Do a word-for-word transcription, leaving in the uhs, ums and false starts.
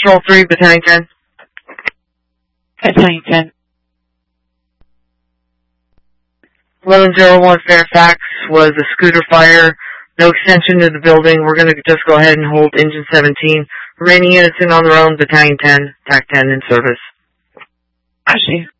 Patrol three, Battalion ten. Battalion ten. eleven oh one Fairfax was a scooter fire. No extension to the building. We're going to just go ahead and hold engine seventeen. Remaining units in on their own, Battalion ten, T A C ten in service. I see.